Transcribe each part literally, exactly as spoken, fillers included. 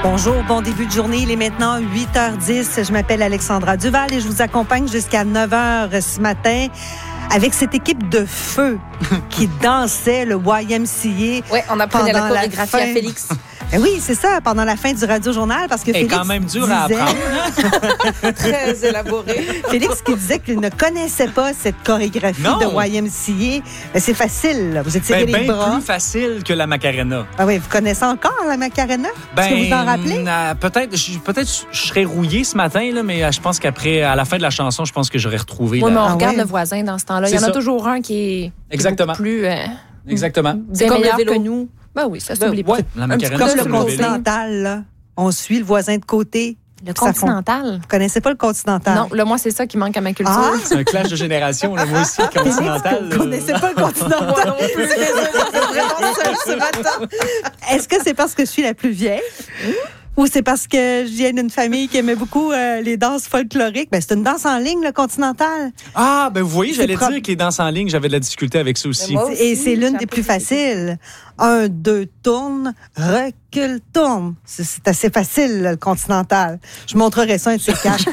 Bonjour, bon début de journée. Il est maintenant huit heures dix. Je m'appelle Alexandra Duval et je vous accompagne jusqu'à neuf heures ce matin avec cette équipe de feu qui dansait le Y M C A. Oui, on apprenait la chorégraphie à Félix. Ben oui, c'est ça, pendant la fin du Radio-Journal, parce que Elle Félix est quand même dur disait, à apprendre. Très élaboré. Félix qui disait qu'il ne connaissait pas cette chorégraphie non. de Y M C A. Ben, c'est facile, là. Vous étirez ben, les ben bras. plus facile que la Macarena. Ah oui, vous connaissez encore la Macarena? Ben, Est-ce que vous en rappelez? Euh, peut-être, je, peut-être je serais rouillé ce matin, là, mais je pense qu'après, à la fin de la chanson, je pense que j'aurais retrouvé. Oui, la... mais on Ah regarde ouais. le voisin dans ce temps-là. Il y en C'est a ça. toujours un qui est, Exactement. qui est beaucoup plus... Euh, Exactement. c'est comme comme le vélo. que nous. Ben oui, ça Ben, s'oublie pas. ouais, la Un petit Macarena, peu Comme c'est le comme le vélo. Continental, là. On suit le voisin de côté. Le Ça fond. Continental. Vous connaissez pas le Continental? Non, là, moi, c'est ça qui manque à ma culture. Ah! C'est un clash de génération, là, moi aussi, continental. Vous connaissez pas le Continental? Moi non plus. C'est vraiment seul ce matin. Est-ce que c'est parce que je suis la plus vieille? Ou c'est parce que je viens d'une famille qui aimait beaucoup euh, les danses folkloriques? Ben, c'est une danse en ligne, le Continental. Ah, ben vous voyez, C'est j'allais propre. dire que les danses en ligne, j'avais de la difficulté avec ça aussi. Mais moi aussi. Et c'est l'une j'ai des un plus peu faciles. Un, deux, tourne, recule, tourne. C'est, c'est assez facile, là, le Continental. Je montrerai ça un de ces quatre.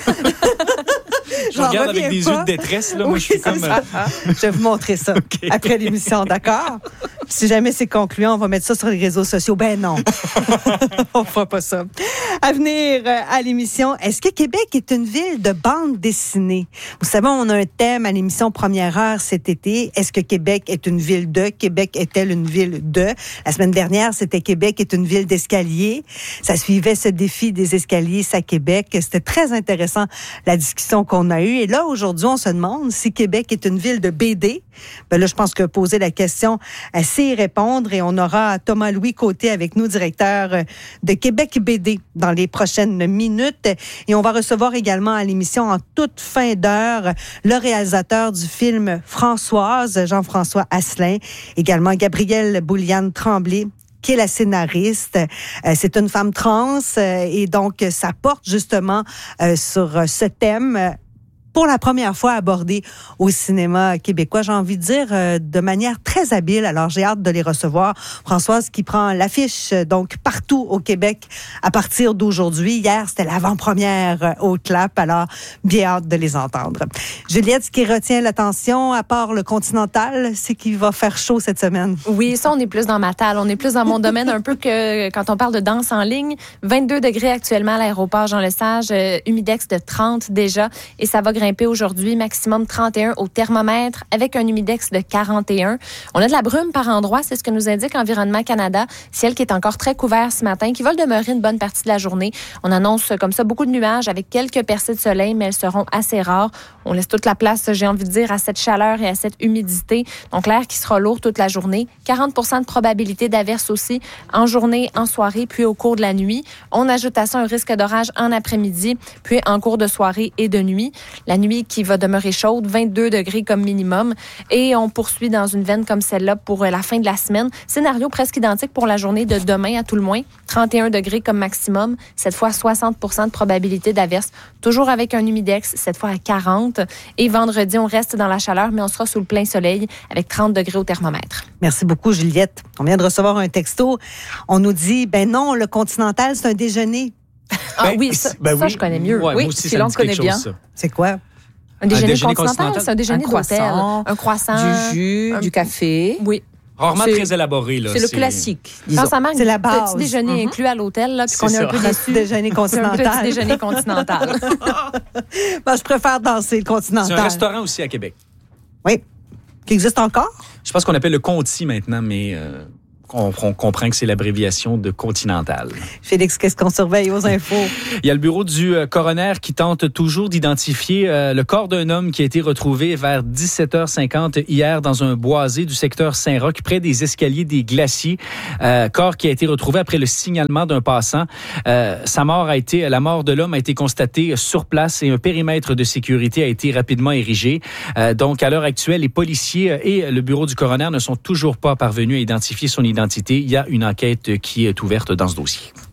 Je regarde avec des yeux de détresse, là. Moi, Oui, je suis c'est comme. ça. Je vais vous montrer ça OK. après l'émission, d'accord? Si jamais c'est concluant, on va mettre ça sur les réseaux sociaux. Ben non, on fera pas ça. À venir euh, à l'émission, est-ce que Québec est une ville de bande dessinée? Vous savez, on a un thème à l'émission Première Heure cet été. Est-ce que Québec est une ville de? Québec est-elle une ville de? La semaine dernière, c'était Québec est une ville d'escalier. Ça suivait ce défi des escaliers à Québec. C'était très intéressant, la discussion qu'on a eue. Et là, aujourd'hui, on se demande si Québec est une ville de B D. Ben là, je pense que poser la question, assez y répondre. Et on aura Thomas-Louis Côté avec nous, directeur de Québec B D, dans les prochaines minutes. Et on va recevoir également à l'émission, en toute fin d'heure, le réalisateur du film Françoise, Jean-François Asselin, également Gabrielle Bouliane-Tremblay, qui est la scénariste. Euh, c'est une femme trans euh, et donc ça porte justement euh, sur euh, ce thème euh, pour la première fois abordé au cinéma québécois. J'ai envie de dire euh, de manière très habile. Alors, j'ai hâte de les recevoir. Françoise qui prend l'affiche euh, donc partout au Québec à partir d'aujourd'hui. Hier, c'était l'avant-première euh, au Clap. Alors, bien hâte de les entendre. Juliette, ce qui retient l'attention, à part le Continental, c'est qu'il va faire chaud cette semaine. Oui, ça, on est plus dans ma talle. On est plus dans mon domaine, un peu que quand on parle de danse en ligne. vingt-deux degrés actuellement à l'aéroport Jean-Lesage, euh, humidex de trente déjà. Et ça va grimper aujourd'hui, maximum trente et un au thermomètre, avec un humidex de quarante et un. On a de la brume par endroit, c'est ce que nous indique Environnement Canada. Ciel qui est encore très couvert ce matin, qui va le demeurer une bonne partie de la journée. On annonce comme ça beaucoup de nuages avec quelques percées de soleil, mais elles seront assez rares. On laisse toute la place, j'ai envie de dire, à cette chaleur et à cette humidité. Donc, l'air qui sera lourd toute la journée. quarante pour cent de probabilité d'averse aussi en journée, en soirée, puis au cours de la nuit. On ajoute à ça un risque d'orage en après-midi, puis en cours de soirée et de nuit. La nuit qui va demeurer chaude, vingt-deux degrés comme minimum. Et on poursuit dans une veine comme celle-là pour la fin de la semaine. Scénario presque identique pour la journée de demain à tout le moins. trente et un degrés comme maximum. Cette fois, soixante pour cent de probabilité d'averse. Toujours avec un humidex, cette fois à quarante. Et vendredi, on reste dans la chaleur, mais on sera sous le plein soleil avec trente degrés au thermomètre. Merci beaucoup, Juliette. On vient de recevoir un texto. On nous dit, ben non, le Continental, c'est un déjeuner. Ah Ben, oui, ça, ben ça oui. je connais mieux. Ouais, oui, moi aussi, si ça l'on me dit connaît quelque bien. chose, ça. C'est quoi? Un déjeuner, déjeuner continental, continental? c'est un déjeuner Un d'hôtel. croissant, Un croissant. Du jus, un- du café. Oui. Rarement C'est- très élaboré, là. C'est le classique, disons. Quand ça manque C'est la du base. petit déjeuner Mhm. inclus à l'hôtel, là, puis C'est qu'on est ça. un peu déçu. Déjeuner C'est un continental. petit déjeuner continental. Ben, je préfère danser le C'est Continental. un restaurant aussi à Québec. Oui. Qui existe encore? Je pense qu'on appelle le Conti maintenant, mais euh, on, on comprend que c'est l'abréviation de Continental. Félix, qu'est-ce qu'on surveille aux infos? Il y a le bureau du euh, coroner qui tente toujours d'identifier euh, le corps d'un homme qui a été retrouvé vers dix-sept heures cinquante hier dans un boisé du secteur Saint-Roch, près des escaliers des Glaciers. Euh, corps qui a été retrouvé après le signalement d'un passant. Euh, sa mort a été, la mort de l'homme a été constatée sur place et un périmètre de sécurité a été rapidement érigé. Euh, donc, à l'heure actuelle, les policiers et le bureau du coroner ne sont toujours pas parvenus à identifier son identité. Il y a une enquête qui est ouverte dans ce dossier.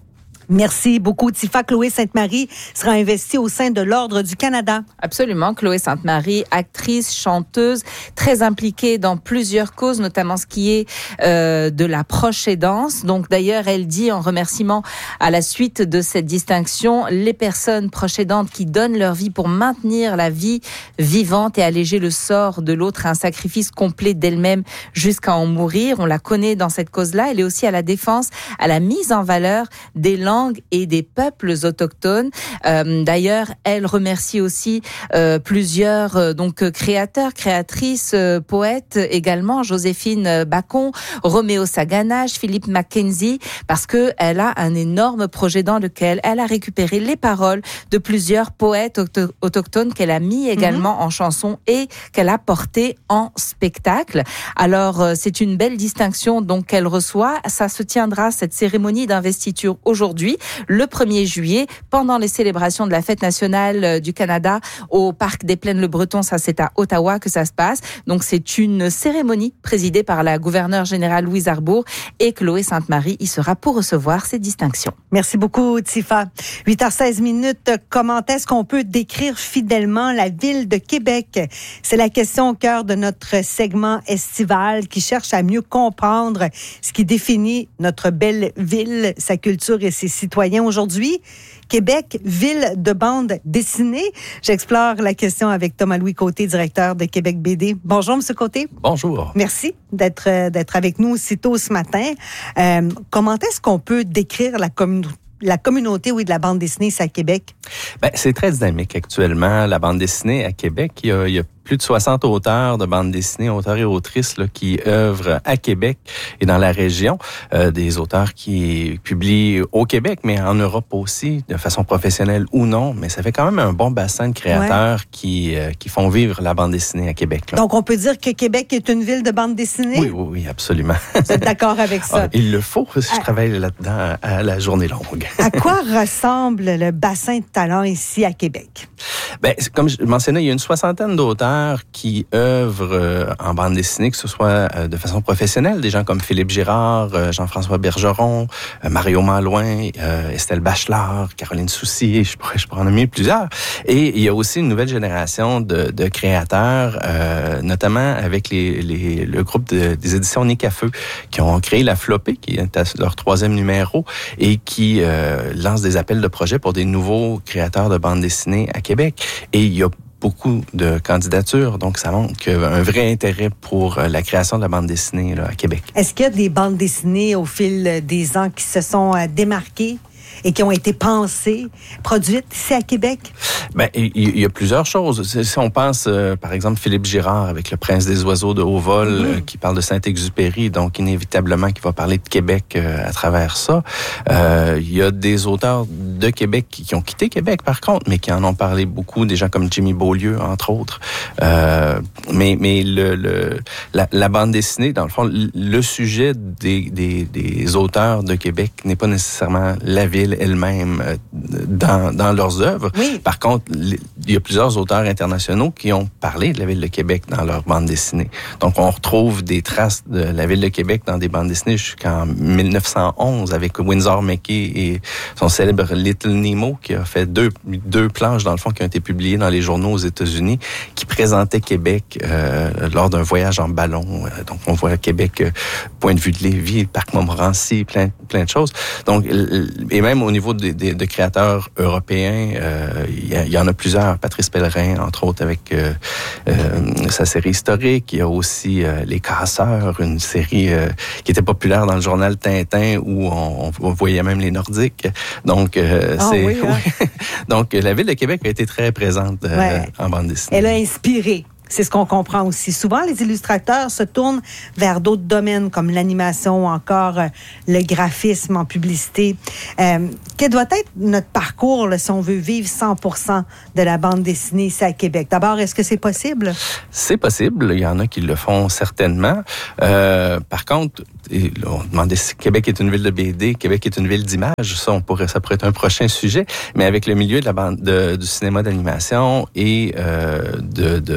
Merci beaucoup. Tifa. Chloé Sainte-Marie sera investie au sein de l'Ordre du Canada. Absolument. Chloé Sainte-Marie, actrice, chanteuse, très impliquée dans plusieurs causes, notamment ce qui est euh, de la proche aidance. Donc d'ailleurs, elle dit en remerciement à la suite de cette distinction, les personnes proches aidantes qui donnent leur vie pour maintenir la vie vivante et alléger le sort de l'autre, un sacrifice complet d'elle-même jusqu'à en mourir. On la connaît dans cette cause-là. Elle est aussi à la défense, à la mise en valeur des langues et des peuples autochtones. Euh, d'ailleurs, elle remercie aussi euh, plusieurs euh, donc créateurs, créatrices, euh, poètes également, Joséphine Bacon, Roméo Saganache, Philippe Mackenzie, parce que elle a un énorme projet dans lequel elle a récupéré les paroles de plusieurs poètes auto- autochtones qu'elle a mis également mm-hmm. en chanson et qu'elle a porté en spectacle. Alors, euh, c'est une belle distinction donc qu'elle reçoit. Ça se tiendra, cette cérémonie d'investiture aujourd'hui, le premier juillet, pendant les célébrations de la Fête nationale du Canada au Parc des Plaines-le-Breton. Ça, c'est à Ottawa que ça se passe. Donc, c'est une cérémonie présidée par la gouverneure générale Louise Arbour et Chloé Sainte-Marie y sera pour recevoir ces distinctions. Merci beaucoup, Tifa. huit heures seize minutes. Comment est-ce qu'on peut décrire fidèlement la ville de Québec? C'est la question au cœur de notre segment estival qui cherche à mieux comprendre ce qui définit notre belle ville, sa culture et ses citoyens. Aujourd'hui, Québec, ville de bande dessinée. J'explore la question avec Thomas-Louis Côté, directeur de Québec B D. Bonjour, M. Côté. Bonjour. Merci d'être, d'être avec nous aussitôt ce matin. Euh, comment est-ce qu'on peut décrire la communauté? La communauté, oui, de la bande dessinée, c'est à Québec? Ben, c'est très dynamique actuellement. La bande dessinée à Québec, il y a, il y a plus de soixante auteurs de bande dessinée, auteurs et autrices là, qui œuvrent à Québec et dans la région. Euh, des auteurs qui publient au Québec, mais en Europe aussi, de façon professionnelle ou non. Mais ça fait quand même un bon bassin de créateurs ouais. qui, euh, qui font vivre la bande dessinée à Québec. Là. Donc, on peut dire que Québec est une ville de bande dessinée? Oui, oui, oui, absolument. Vous êtes d'accord avec ça? Ah, il le faut, parce que je travaille là-dedans à la journée longue. À quoi ressemble le bassin de talent ici à Québec? Ben, comme je mentionnais, il y a une soixantaine d'auteurs qui œuvrent euh, en bande dessinée, que ce soit euh, de façon professionnelle, des gens comme Philippe Girard, euh, Jean-François Bergeron, euh, Mario Malouin, euh, Estelle Bachelard, Caroline Soucy, je pourrais, je pourrais en nommer plusieurs. Et il y a aussi une nouvelle génération de, de créateurs, euh, notamment avec les, les, le groupe de, des éditions Nick à Feu, qui ont créé La Flopée, qui est à leur troisième numéro, et qui euh, lance des appels de projets pour des nouveaux créateurs de bande dessinée à Québec. Et il y a beaucoup de candidatures, donc ça montre qu'il y a un vrai intérêt pour la création de la bande dessinée là, à Québec. Est-ce qu'il y a des bandes dessinées au fil des ans qui se sont démarquées et qui ont été pensées, produites ici à Québec? Ben, il, il y a plusieurs choses. Si on pense, euh, par exemple, Philippe Girard avec Le Prince des oiseaux de haut vol, mmh. euh, qui parle de Saint-Exupéry, donc inévitablement qui va parler de Québec euh, à travers ça. Euh, il y a des auteurs de Québec qui, qui ont quitté Québec, par contre, mais qui en ont parlé beaucoup, des gens comme Jimmy Beaulieu, entre autres. Euh, mais mais le, le la, la bande dessinée, dans le fond, le sujet des, des, des auteurs de Québec n'est pas nécessairement la ville elle-même euh, dans, dans leurs œuvres. Oui. Par contre, il y a plusieurs auteurs internationaux qui ont parlé de la ville de Québec dans leurs bandes dessinées. Donc, on retrouve des traces de la ville de Québec dans des bandes dessinées jusqu'en mille neuf cent onze avec Winsor McKay et son célèbre Little Nemo qui a fait deux, deux planches, dans le fond, qui ont été publiées dans les journaux aux États-Unis qui présentaient Québec euh, lors d'un voyage en ballon. Donc, on voit Québec, euh, point de vue de Lévis, Parc Montmorency, plein, plein de choses. Donc, et même au niveau des, des, de créateurs européens, euh, il y en a plusieurs. Patrice Pellerin, entre autres, avec euh, euh, sa série historique. Il y a aussi euh, Les Casseurs, une série euh, qui était populaire dans le journal Tintin où on, on voyait même les Nordiques. Donc, euh, oh, c'est... Oui, hein? Donc, la ville de Québec a été très présente euh, ouais. en bande dessinée. Elle a inspiré. C'est ce qu'on comprend aussi. Souvent, les illustrateurs se tournent vers d'autres domaines comme l'animation ou encore euh, le graphisme en publicité. Euh, quel doit être notre parcours là, si on veut vivre cent pour cent de la bande dessinée ici à Québec? D'abord, est-ce que c'est possible? C'est possible. Il y en a qui le font certainement. Euh, par contre, on demandait si Québec est une ville de B D, Québec est une ville d'image. Ça, on pourrait, ça pourrait être un prochain sujet. Mais avec le milieu de la bande, de, du cinéma d'animation et euh, de, de, du jeu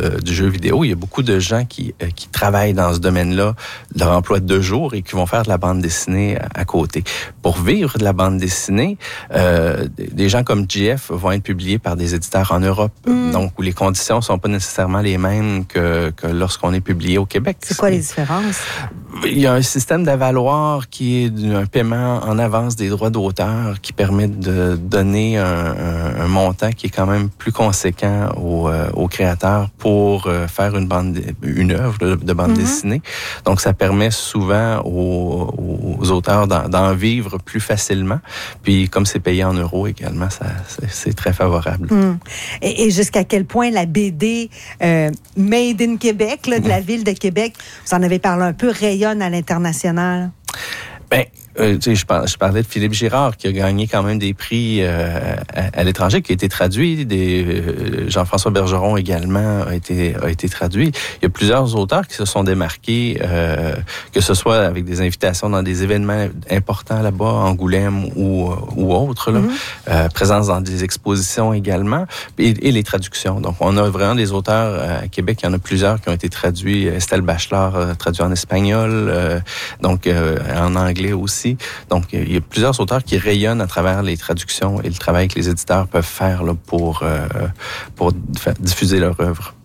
jeux vidéo. Il y a beaucoup de gens qui, euh, qui travaillent dans ce domaine-là, leur emploi de deux jours, et qui vont faire de la bande dessinée à, à côté. Pour vivre de la bande dessinée, euh, des gens comme J F vont être publiés par des éditeurs en Europe, mm. donc où les conditions sont pas nécessairement les mêmes que, que lorsqu'on est publié au Québec. C'est quoi les différences? Il y a un système d'avaloir qui est un paiement en avance des droits d'auteur qui permet de donner un, un, un montant qui est quand même plus conséquent aux, euh, aux créateurs pour euh, faire une bande, une œuvre de, de bande mm-hmm. dessinée. Donc, ça permet souvent aux, aux auteurs d'en, d'en vivre plus facilement. Puis, comme c'est payé en euros également, ça, c'est, c'est très favorable. Mm. Et, et jusqu'à quel point la B D euh, Made in Québec, là, de la ville de Québec, vous en avez parlé un peu, rayonne à l'international? Bien, euh, tu sais, je, par, je parlais de Philippe Girard qui a gagné quand même des prix euh, à, à l'étranger, qui a été traduit. Des, euh, Jean-François Bergeron également a été, a été traduit. Il y a plusieurs auteurs qui se sont démarqués, euh, que ce soit avec des invitations dans des événements importants là-bas, Angoulême ou, ou autres, là, mm-hmm. euh, présence dans des expositions également, et, et les traductions. Donc, on a vraiment des auteurs à Québec, il y en a plusieurs qui ont été traduits. Estelle Bachelard, euh, traduit en espagnol, euh, donc euh, en anglais aussi. Donc, il y a plusieurs auteurs qui rayonnent à travers les traductions et le travail que les éditeurs peuvent faire là, pour, euh, pour diffuser leur œuvre.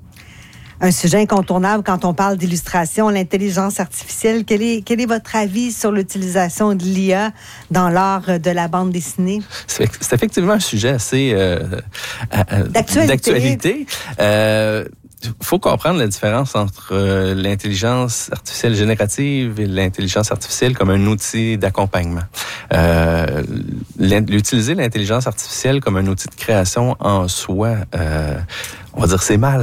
Un sujet incontournable quand on parle d'illustration, l'intelligence artificielle. Quel est, quel est votre avis sur l'utilisation de l'I A dans l'art de la bande dessinée? C'est, c'est effectivement un sujet assez euh, d'actualité. d'actualité. Euh, Il faut comprendre la différence entre euh, l'intelligence artificielle générative et l'intelligence artificielle comme un outil d'accompagnement. Euh, l'utiliser l'intelligence artificielle comme un outil de création en soi, euh, on va dire c'est mal.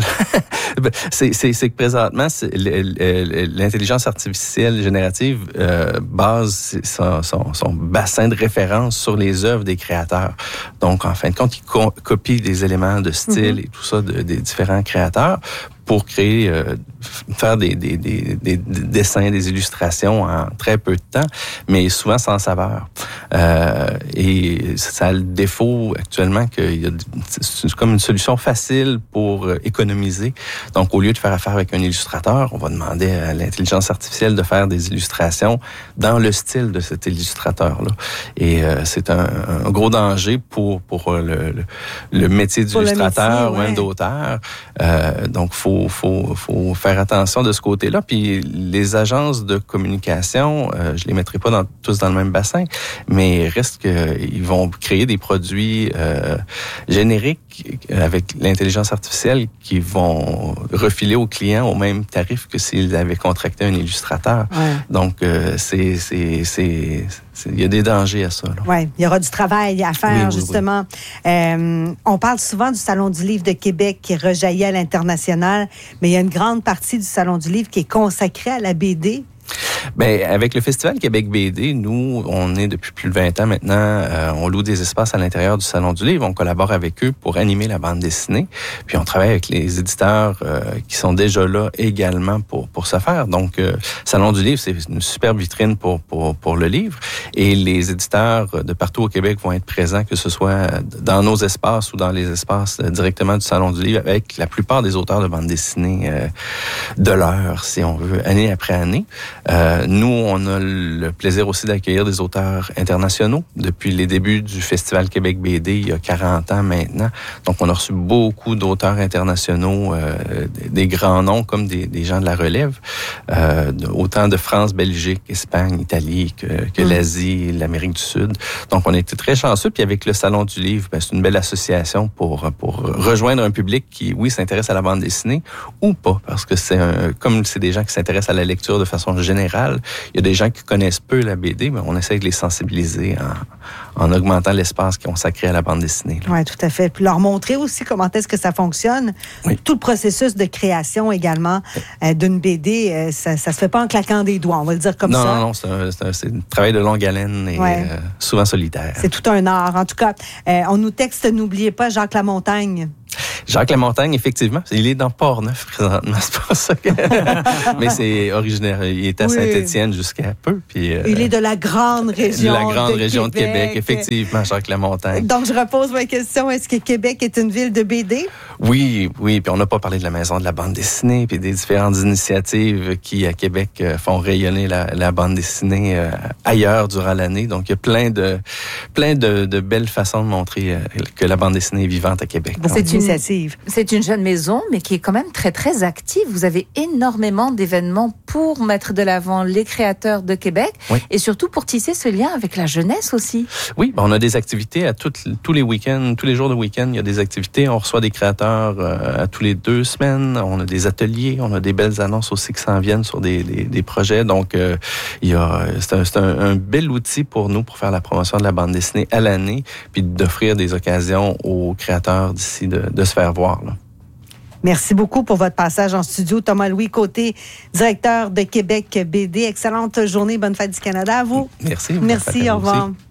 c'est, c'est, c'est que présentement, c'est, l'intelligence artificielle générative euh, base son, son, son bassin de référence sur les œuvres des créateurs. Donc, en fin de compte, il co- copie des éléments de style mm-hmm. et tout ça de, des différents créateurs pour créer, euh, faire des, des, des, des dessins, des illustrations en très peu de temps, mais souvent sans saveur. Euh, et ça a le défaut actuellement que y a, c'est comme une solution facile pour économiser. Donc, au lieu de faire affaire avec un illustrateur, on va demander à l'intelligence artificielle de faire des illustrations dans le style de cet illustrateur-là. Et euh, c'est un, un gros danger pour, pour le, le, le métier d'illustrateur ou même ouais. d'auteur. Euh, donc, faut Faut, faut, faut faire attention de ce côté-là. Puis les agences de communication, euh, je les mettrai pas dans, tous dans le même bassin, mais il reste qu'ils vont créer des produits euh, génériques avec l'intelligence artificielle qui vont refiler aux clients au même tarif que s'ils avaient contracté un illustrateur. Ouais. Donc, euh, c'est, c'est, c'est, c'est, il y a des dangers à ça. Oui, il y aura du travail à faire, oui, oui, justement. Oui. Euh, on parle souvent du Salon du livre de Québec qui rejaillit à l'international, mais il y a une grande partie du Salon du livre qui est consacrée à la B D. Bien, avec le Festival Québec B D, nous, on est depuis plus de vingt ans maintenant, euh, on loue des espaces à l'intérieur du Salon du Livre, on collabore avec eux pour animer la bande dessinée, puis on travaille avec les éditeurs euh, qui sont déjà là également pour pour ce faire. Donc, euh, Salon du Livre, c'est une superbe vitrine pour pour pour le livre, et les éditeurs de partout au Québec vont être présents, que ce soit dans nos espaces ou dans les espaces directement du Salon du Livre, avec la plupart des auteurs de bande dessinée euh, de l'heure, si on veut, année après année. Euh, nous, on a le plaisir aussi d'accueillir des auteurs internationaux depuis les débuts du Festival Québec B D, il y a quarante ans maintenant. Donc, on a reçu beaucoup d'auteurs internationaux, euh, des grands noms comme des, des gens de la relève, euh, autant de France, Belgique, Espagne, Italie que, que mmh. l'Asie, l'Amérique du Sud. Donc, on était très chanceux. Puis avec le Salon du Livre, ben, c'est une belle association pour, pour rejoindre un public qui, oui, s'intéresse à la bande dessinée ou pas, parce que c'est un, comme c'est des gens qui s'intéressent à la lecture de façon générale, il y a des gens qui connaissent peu la B D, mais on essaie de les sensibiliser en, en augmentant l'espace qui est consacré à la bande dessinée. Oui, tout à fait. Puis leur montrer aussi comment est-ce que ça fonctionne. Oui. Tout le processus de création également oui. euh, d'une B D, euh, ça ne se fait pas en claquant des doigts, on va le dire comme non, ça. Non, non, c'est un, c'est un, c'est un travail de longue haleine et ouais. euh, souvent solitaire. C'est tout un art. En tout cas, euh, on nous texte, n'oubliez pas Jacques Lamontagne. Jacques Lamontagne, effectivement, il est dans Port-Neuf présentement, c'est pas ça que... Mais c'est originaire, il est à Oui. Saint-Étienne jusqu'à peu. Puis, euh, Il est de la grande région de la grande de région Québec. de Québec, effectivement, Jacques Lamontagne. Donc, je repose ma question. Est-ce que Québec est une ville de B D? Oui, oui, puis on n'a pas parlé de la Maison de la bande dessinée, puis des différentes initiatives qui, à Québec, euh, font rayonner la, la bande dessinée euh, ailleurs durant l'année. Donc, il y a plein de, plein de, de belles façons de montrer euh, que la bande dessinée est vivante à Québec. C'est une initiative. C'est une jeune maison, mais qui est quand même très, très active. Vous avez énormément d'événements pour mettre de l'avant les créateurs de Québec Oui. et surtout pour tisser ce lien avec la jeunesse aussi. Oui, ben on a des activités à toutes, tous les week-ends, tous les jours de week-end, il y a des activités. On reçoit des créateurs euh, à tous les deux semaines. On a des ateliers, on a des belles annonces aussi qui s'en viennent sur des, des, des projets. Donc, euh, il y a, c'est, un, c'est un, un bel outil pour nous pour faire la promotion de la bande dessinée à l'année, puis d'offrir des occasions aux créateurs d'ici de, de se faire voir, là. Merci beaucoup pour votre passage en studio. Thomas-Louis Côté, directeur de Québec B D. Excellente journée. Bonne fête du Canada à vous. Merci. Merci, au revoir. Aussi.